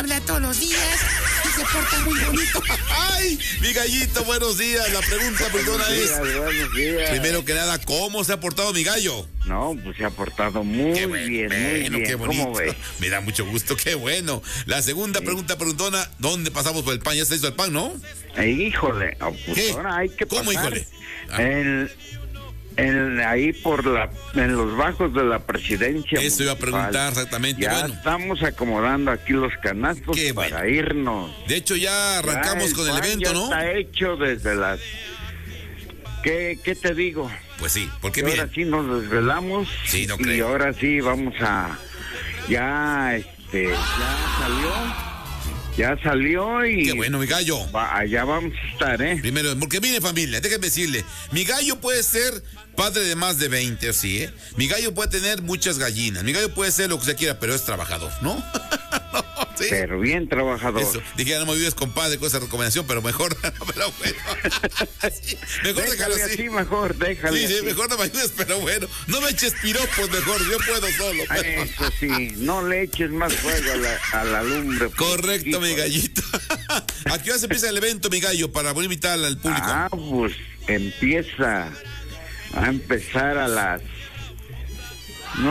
darle a todos los días y se porta muy bonito. ¡Ay! Mi gallito, buenos días. La pregunta, perdona, es... Buenos días. Primero que nada, ¿cómo se ha portado mi gallo? No, pues se ha portado muy bien, muy bien. Qué bonito. ¿Cómo ves? Me da mucho gusto, qué bueno. La segunda pregunta, preguntona, ¿dónde pasamos por el pan? Ya está listo el pan, ¿no? Híjole, pues ¿Qué? ahora hay que ¿Cómo, pasar. híjole? Ahí en los bajos de la presidencia. Eso iba a preguntar exactamente. Ya bueno, estamos acomodando aquí los canastos Qué para bueno. irnos. De hecho, ya arrancamos con el pan evento, ya ¿no? Está hecho desde las... ¿Qué te digo? Pues sí, porque Ahora miren, sí nos desvelamos. Sí, no y creo. ahora sí vamos a... Ya salió y... qué bueno, mi gallo. Allá vamos a estar, ¿eh? Primero, porque mire, familia, déjenme decirle, mi gallo puede ser padre de más de 20, ¿sí? Mi gallo puede tener muchas gallinas, mi gallo puede ser lo que usted quiera, pero es trabajador, ¿no? ¿Sí? Pero bien trabajador. Eso, dije, ya no me vives, compadre, con esa recomendación, pero mejor, pero bueno. Sí, mejor déjalo Déjale así. así mejor, déjale Sí, así. mejor no me ayudes, pero bueno, no me eches piropos, mejor, yo puedo solo. Pero... Eso sí, no le eches más fuego a la lumbre. Correcto, mi hijo. gallito. ¿A qué hora se empieza el evento, mi gallo, para poder invitar al público? Pues empieza a empezar a las